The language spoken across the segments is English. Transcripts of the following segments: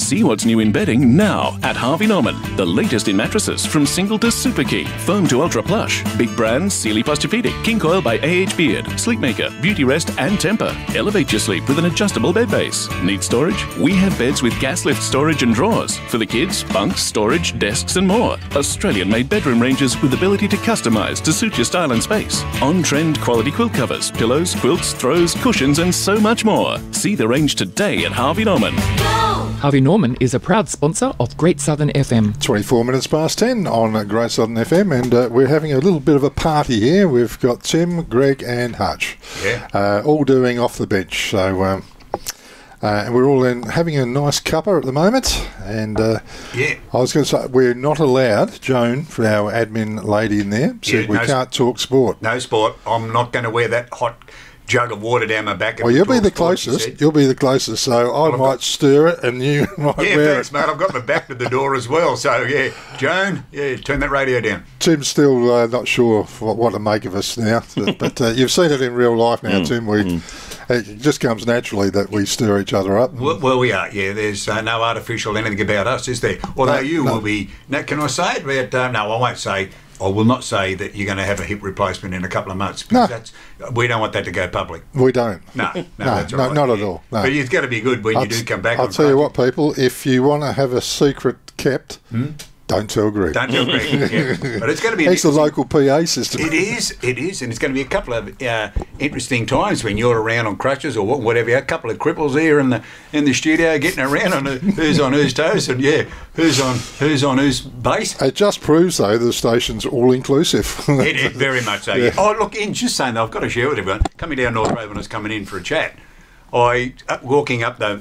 See what's new in bedding now at Harvey Norman. The latest in mattresses from single to super king, foam to ultra plush. Big brands Sealy Posturepedic, King Coil by AH Beard, Sleepmaker, Beauty Rest and Temper. Elevate your sleep with an adjustable bed base. Need storage? We have beds with gas lift storage and drawers. For the kids, bunks, storage, desks and more. Australian-made bedroom ranges with ability to customise to suit your style and space. On-trend quality quilt covers, pillows, quilts, throws, cushions and so much more. See the range today at Harvey Norman. Harvey Norman is a proud sponsor of Great Southern FM. 24 minutes past 10 on Great Southern FM, and we're having a little bit of a party here. We've got Tim, Greg and Hutch, all doing off the bench. So and we're all having a nice cuppa at the moment. And I was going to say, we're not allowed, Joan, for our admin lady in there, said we can't talk sport. No sport. I'm not going to wear that hot jug of water down my back. Well, you'll be the closest. You'll be the closest, so I might stir it and you might wear it. Yeah, thanks, mate. I've got my back to the door as well. So, yeah, Joan, turn that radio down. Tim's still not sure what to make of us now, but you've seen it in real life now, Tim. It just comes naturally that we stir each other up. Well, we are, yeah. There's no artificial anything about us, is there? Although will be... Now, can I say it? But, no, I won't say... I will not say that you're going to have a hip replacement in a couple of months. Because we don't want that to go public. We don't. No, that's all right. Not at all. No. But you've got to be good when you do come back. I'll tell you what, people, if you want to have a secret kept, don't tell Greg. Don't tell Greg. Yeah. But it's going to be... It's the local PA system. It is, and it's going to be a couple of interesting times when you're around on crutches or whatever. A couple of cripples here in the studio getting around on who's on whose toes and who's on whose base. It just proves though the station's all inclusive. It is very much so. Yeah. Oh look, in just saying though, I've got to share with everyone. Coming down North Road when I was coming in for a chat, walking up the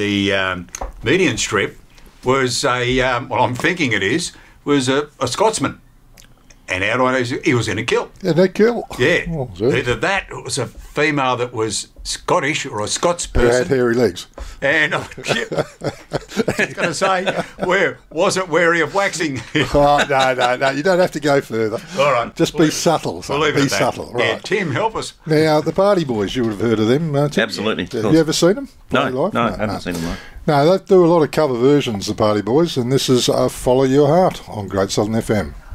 median strip was I'm thinking it was a Scotsman. And how do I know he was in a kilt? In a kilt? Yeah. Oh, either that or it was a female that was Scottish or a Scots person. Who had hairy legs. And I was going to say, wasn't wary of waxing. Oh, no. You don't have to go further. All right. Just be subtle. Be subtle. Right. Yeah, Tim, help us. Now, the Party Boys, you would have heard of them, Tim? Absolutely. Have you ever seen them? No, I haven't seen them. Live. No, they do a lot of cover versions, the Party Boys, and this is Follow Your Heart on Great Southern FM.